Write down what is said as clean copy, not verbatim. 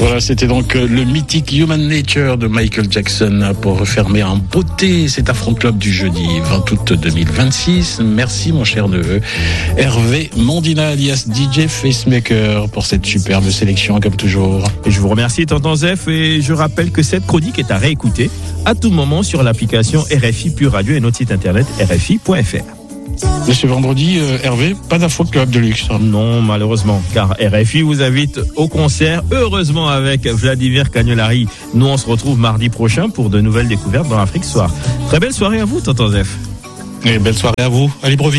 Voilà, c'était donc le mythique Human Nature de Michael Jackson pour refermer en beauté cet Afro Club du jeudi 20 août 2026. Merci mon cher neveu Hervé Mondina alias DJ Facemaker pour cette superbe sélection comme toujours. Et je vous remercie tonton Zef et je rappelle que cette chronique est à réécouter à tout moment sur l'application RFI Pure Radio et notre site internet rfi.fr. Et ce vendredi, Hervé, pas d'Afro Club de luxe. Non, malheureusement, car RFI vous invite au concert, heureusement avec Vladimir Cagnolari. Nous, on se retrouve mardi prochain pour de nouvelles découvertes dans l'Afrique Soir. Très belle soirée à vous, tonton Zef. Et belle soirée à vous. Allez, Brevi.